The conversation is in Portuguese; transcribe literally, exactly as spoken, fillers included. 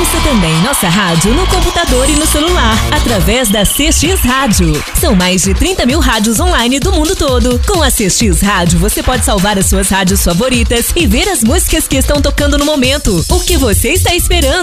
Ouça também nossa rádio no computador e no celular, através da C X Rádio. São mais de trinta mil rádios online do mundo todo. Com a C X Rádio, você pode salvar as suas rádios favoritas e ver as músicas que estão tocando no momento. O que você está esperando?